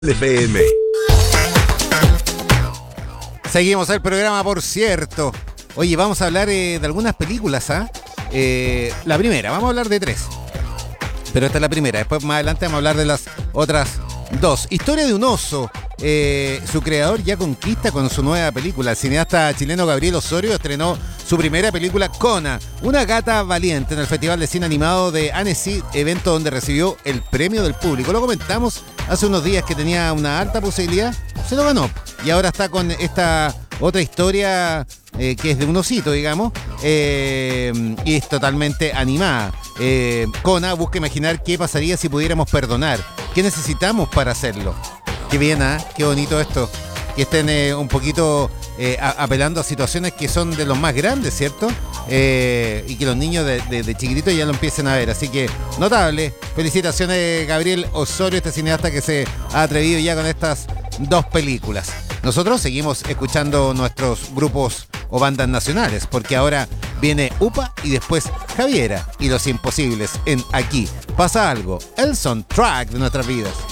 FM. Seguimos el programa, por cierto. Oye, vamos a hablar de algunas películas, ¿ah? La primera, vamos a hablar de 3. Pero esta es la primera. Después, más adelante, vamos a hablar de las otras 2. Historia de un oso. Su creador ya conquista con su nueva película. El cineasta chileno Gabriel Osorio estrenó su primera película, Kona, una gata valiente, en el Festival de Cine Animado de Annecy, evento donde recibió el premio del público. Lo comentamos hace unos días que tenía una alta posibilidad, se lo ganó. Y ahora está con esta otra historia que es de un osito, digamos, y es totalmente animada. Kona busca imaginar qué pasaría si pudiéramos perdonar. ¿Qué necesitamos para hacerlo? Qué bien, ¿eh? Qué bonito esto. Que estén un poquito apelando a situaciones que son de los más grandes, ¿cierto? Y que los niños de chiquititos ya lo empiecen a ver. Así que, notable. Felicitaciones, Gabriel Osorio, este cineasta que se ha atrevido ya con estas 2 películas. Nosotros seguimos escuchando nuestros grupos o bandas nacionales, porque ahora viene UPA y después Javiera y Los Imposibles en Aquí Pasa Algo, el soundtrack de nuestras vidas.